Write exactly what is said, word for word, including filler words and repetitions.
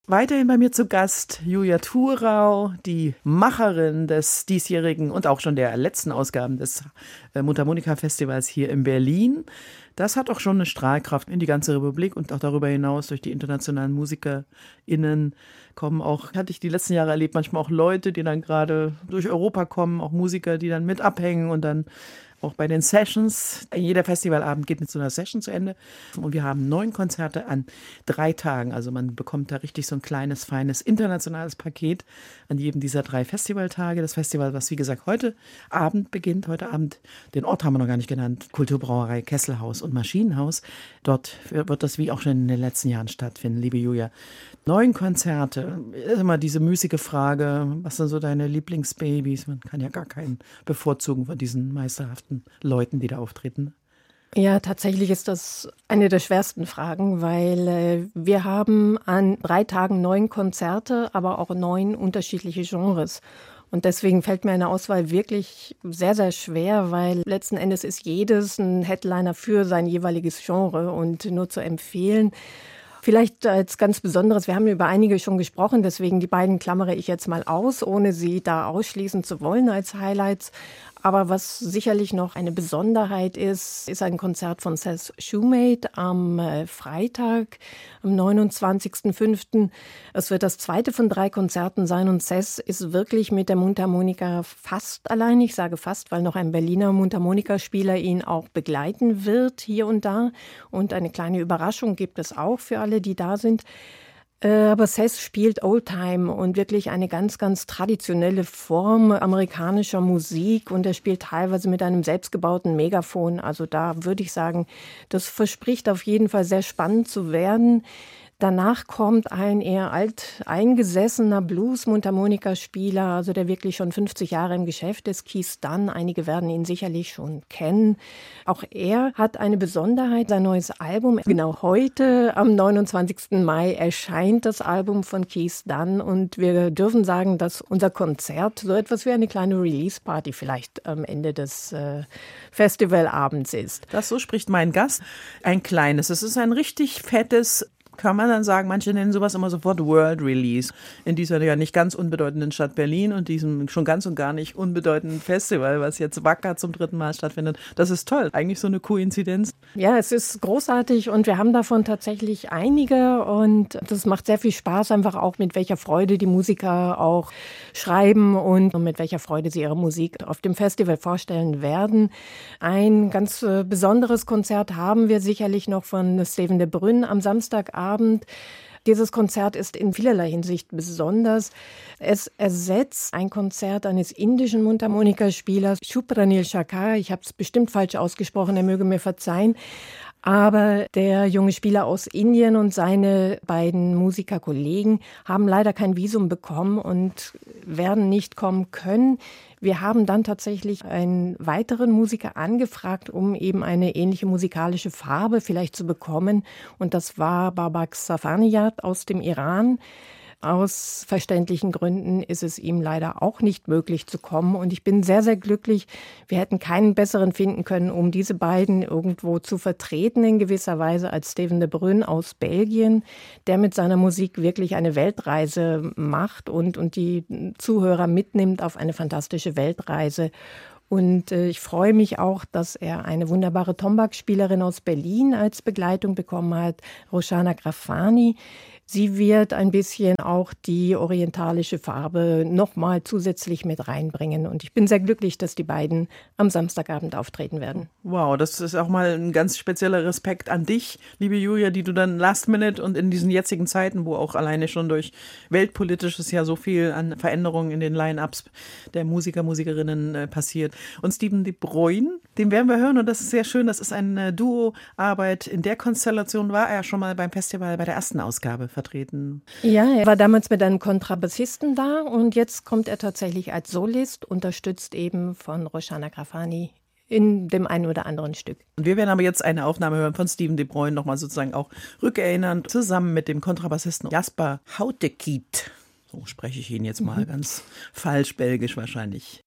Weiterhin bei mir zu Gast Julia Thurau, die Macherin des diesjährigen und auch schon der letzten Ausgaben des Mundharmonika-Festivals hier in Berlin. Das hat auch schon eine Strahlkraft in die ganze Republik und auch darüber hinaus durch die internationalen MusikerInnen kommen auch, hatte ich die letzten Jahre erlebt, manchmal auch Leute, die dann gerade durch Europa kommen, auch Musiker, die dann mit abhängen und dann auch bei den Sessions. Jeder Festivalabend geht mit so einer Session zu Ende. Und wir haben neun Konzerte an drei Tagen. Also man bekommt da richtig so ein kleines, feines, internationales Paket an jedem dieser drei Festivaltage. Das Festival, was wie gesagt heute Abend beginnt. Heute Abend, den Ort haben wir noch gar nicht genannt, Kulturbrauerei Kesselhaus und Maschinenhaus. Dort wird das wie auch schon in den letzten Jahren stattfinden, liebe Julia. Neun Konzerte. Immer diese müßige Frage, was sind so deine Lieblingsbabys? Man kann ja gar keinen bevorzugen von diesen meisterhaften Leuten, die da auftreten. Ja, tatsächlich ist das eine der schwersten Fragen, weil äh, wir haben an drei Tagen neun Konzerte, aber auch neun unterschiedliche Genres. Und deswegen fällt mir eine Auswahl wirklich sehr, sehr schwer, weil letzten Endes ist jedes ein Headliner für sein jeweiliges Genre und nur zu empfehlen. Vielleicht als ganz Besonderes, wir haben über einige schon gesprochen, deswegen die beiden klammere ich jetzt mal aus, ohne sie da ausschließen zu wollen als Highlights. Aber was sicherlich noch eine Besonderheit ist, ist ein Konzert von Seth Shoemate am Freitag, am neunundzwanzigsten fünften Es wird das zweite von drei Konzerten sein und Seth ist wirklich mit der Mundharmonika fast allein. Ich sage fast, weil noch ein Berliner Mundharmonikaspieler ihn auch begleiten wird hier und da. Und eine kleine Überraschung gibt es auch für alle, die da sind. Aber Seth spielt Oldtime und wirklich eine ganz, ganz traditionelle Form amerikanischer Musik und er spielt teilweise mit einem selbstgebauten Megafon. Also da würde ich sagen, das verspricht auf jeden Fall sehr spannend zu werden. Danach kommt ein eher alteingesessener Blues-Mundharmonikaspieler, also der wirklich schon fünfzig Jahre im Geschäft ist, Keith Dunn. Einige werden ihn sicherlich schon kennen. Auch er hat eine Besonderheit, sein neues Album. Genau heute, am neunundzwanzigsten Mai, erscheint das Album von Keith Dunn und wir dürfen sagen, dass unser Konzert so etwas wie eine kleine Release-Party vielleicht am Ende des äh, Festivalabends ist. Das, so spricht mein Gast. Ein kleines, es ist ein richtig fettes, kann man dann sagen, manche nennen sowas immer sofort World Release. In dieser ja nicht ganz unbedeutenden Stadt Berlin und diesem schon ganz und gar nicht unbedeutenden Festival, was jetzt wacker zum dritten Mal stattfindet. Das ist toll. Eigentlich so eine Koinzidenz. Ja, es ist großartig und wir haben davon tatsächlich einige und das macht sehr viel Spaß, einfach auch mit welcher Freude die Musiker auch schreiben und mit welcher Freude sie ihre Musik auf dem Festival vorstellen werden. Ein ganz besonderes Konzert haben wir sicherlich noch von Steven de Bruyn am Samstagabend. Dieses Konzert ist in vielerlei Hinsicht besonders. Es ersetzt ein Konzert eines indischen Mundharmonikaspielers, Shubhranil Shakar. Ich habe es bestimmt falsch ausgesprochen, er möge mir verzeihen. Aber der junge Spieler aus Indien und seine beiden Musikerkollegen haben leider kein Visum bekommen und werden nicht kommen können. Wir haben dann tatsächlich einen weiteren Musiker angefragt, um eben eine ähnliche musikalische Farbe vielleicht zu bekommen. Und das war Babak Safaniyat aus dem Iran. Aus verständlichen Gründen ist es ihm leider auch nicht möglich zu kommen. Und ich bin sehr, sehr glücklich. Wir hätten keinen besseren finden können, um diese beiden irgendwo zu vertreten in gewisser Weise als Steven de Bruyn aus Belgien, der mit seiner Musik wirklich eine Weltreise macht und, und die Zuhörer mitnimmt auf eine fantastische Weltreise. Und äh, ich freue mich auch, dass er eine wunderbare Tombak-Spielerin aus Berlin als Begleitung bekommen hat, Roshana Grafani. Sie wird ein bisschen auch die orientalische Farbe nochmal zusätzlich mit reinbringen. Und ich bin sehr glücklich, dass die beiden am Samstagabend auftreten werden. Wow, das ist auch mal ein ganz spezieller Respekt an dich, liebe Julia, die du dann last minute und in diesen jetzigen Zeiten, wo auch alleine schon durch weltpolitisches ja so viel an Veränderungen in den Line-Ups der Musiker, Musikerinnen äh, passiert. Und Steven de Bruyn, den werden wir hören und das ist sehr schön. Das ist eine Duo-Arbeit. In der Konstellation war er schon mal beim Festival bei der ersten Ausgabe vertreten. Ja, er war damals mit einem Kontrabassisten da und jetzt kommt er tatsächlich als Solist, unterstützt eben von Roshana Grafani in dem einen oder anderen Stück. Und wir werden aber jetzt eine Aufnahme hören von Steven de Bruyn, nochmal sozusagen auch rückerinnernd, zusammen mit dem Kontrabassisten Jasper Houtekiet. So spreche ich ihn jetzt mal, mhm. ganz falsch belgisch wahrscheinlich